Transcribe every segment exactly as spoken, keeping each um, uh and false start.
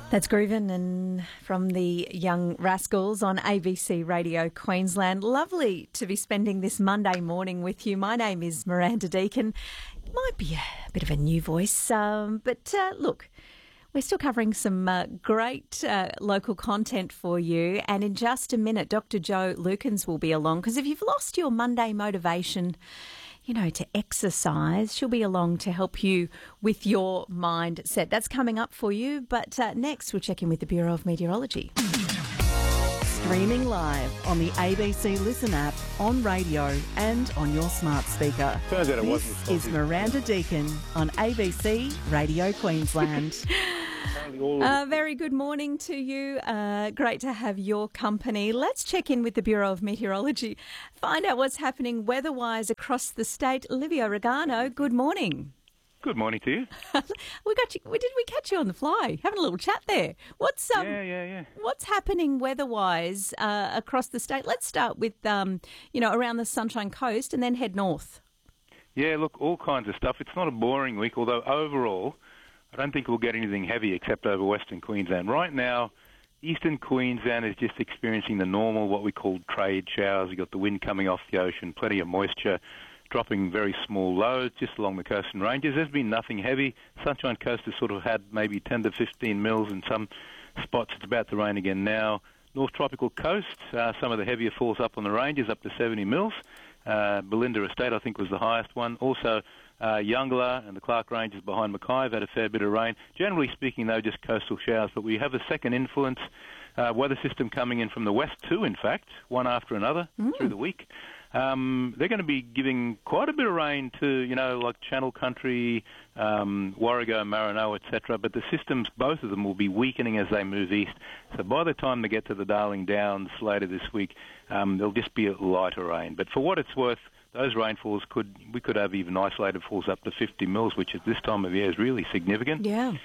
That's Groovin' and from the Young Rascals on A B C Radio Queensland. Lovely to be spending this Monday morning with you. My name is Miranda Deacon. It might be a bit of a new voice, um, but uh, look, we're still covering some uh, great uh, local content for you. And in just a minute, Doctor Jo Lukens will be along, because if you've lost your Monday motivation, you know, to exercise, she'll be along to help you with your mindset. That's coming up for you. But uh, next, we'll check in with the Bureau of Meteorology. Streaming live on the A B C Listen app, on radio and on your smart speaker. Turns out it this wasn't is Miranda Deacon on A B C Radio Queensland. Uh, very good morning to you. Uh, great to have your company. Let's check in with the Bureau of Meteorology, find out what's happening weather-wise across the state. Livio Regano, good morning. Good morning to you. we got you. Did we catch you on the fly? Having a little chat there. What's um, yeah, yeah, yeah. What's happening weather-wise uh, across the state? Let's start with um, you know, around the Sunshine Coast and then head north. Yeah, look, all kinds of stuff. It's not a boring week, although overall, I don't think we'll get anything heavy except over Western Queensland. Right now, Eastern Queensland is just experiencing the normal, what we call trade showers. You've got the wind coming off the ocean, plenty of moisture, dropping very small loads just along the coastal ranges. There's been nothing heavy. Sunshine Coast has sort of had maybe ten to fifteen mils in some spots. It's about to rain again now. North Tropical Coast, uh, some of the heavier falls up on the ranges, up to seventy mils. Uh, Belinda Estate, I think, was the highest one. Also, uh, Youngla and the Clark Ranges behind Mackay have had a fair bit of rain. Generally speaking, though, just coastal showers. But we have a second influence, uh, weather system coming in from the west too, in fact, one after another mm. through the week. Um, they're going to be giving quite a bit of rain to, you know, like Channel Country, um, Warrego, Maranoa, et cetera. But the systems, both of them, will be weakening as they move east. So by the time they get to the Darling Downs later this week, um, there'll just be a lighter rain. But for what it's worth, those rainfalls could, we could have even isolated falls up to fifty mils, which at this time of year is really significant. Yeah.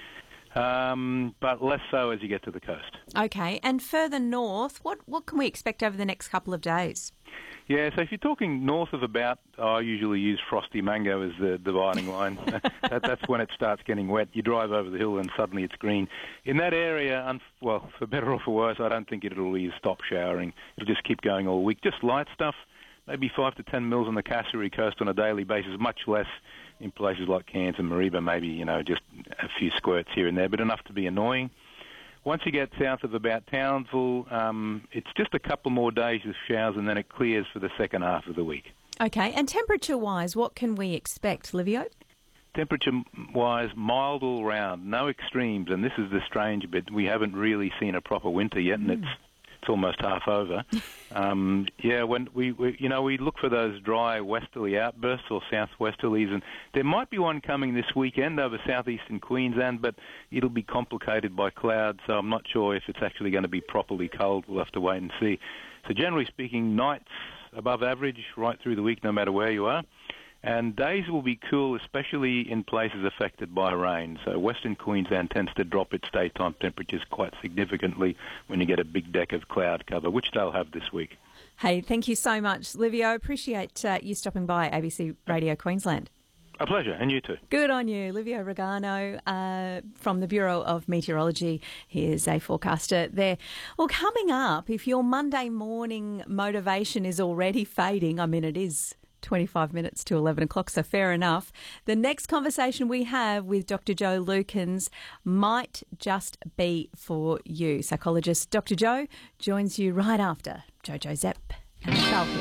Um, but less so as you get to the coast. Okay. And further north, what, what can we expect over the next couple of days? Yeah, so if you're talking north of about, I usually use Frosty Mango as the dividing line. that, that's when it starts getting wet. You drive over the hill and suddenly it's green. In that area, un- well, for better or for worse, I don't think it'll really stop showering. It'll just keep going all week. Just light stuff, maybe five to ten mils on the Cassowary Coast on a daily basis, much less in places like Cairns and Mareeba, maybe, you know, just a few squirts here and there, but enough to be annoying. Once you get south of about Townsville, um, it's just a couple more days of showers and then it clears for the second half of the week. Okay, and temperature-wise, what can we expect, Livio? Temperature-wise, mild all round, no extremes, and this is the strange bit. We haven't really seen a proper winter yet, and mm. it's it's almost half over. um, yeah, when we, we, you know, we look for those dry westerly outbursts or southwesterlies, and there might be one coming this weekend over southeastern Queensland, but it'll be complicated by clouds, so I'm not sure if it's actually going to be properly cold. We'll have to wait and see. So generally speaking, nights above average right through the week, no matter where you are. And days will be cool, especially in places affected by rain. So Western Queensland tends to drop its daytime temperatures quite significantly when you get a big deck of cloud cover, which they'll have this week. Hey, thank you so much, Livio. Appreciate uh, you stopping by A B C Radio Queensland. A pleasure, and you too. Good on you. Livio Regano uh, from the Bureau of Meteorology. He is a forecaster there. Well, coming up, if your Monday morning motivation is already fading, I mean, it is twenty-five minutes to eleven o'clock, so fair enough. The next conversation we have with Doctor Jo Lukens might just be for you. Psychologist Doctor Jo joins you right after Jojo Zepp and Michelle Hill.